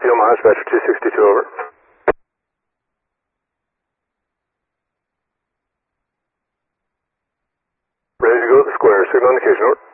Omaha, dispatcher 262, over. Ready to go to the square, signal indication, over.